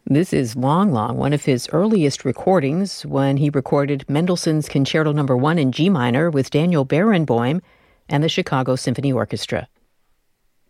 This is Long Long, one of his earliest recordings when he recorded Mendelssohn's Concerto No. 1 in G minor with Daniel Barenboim and the Chicago Symphony Orchestra.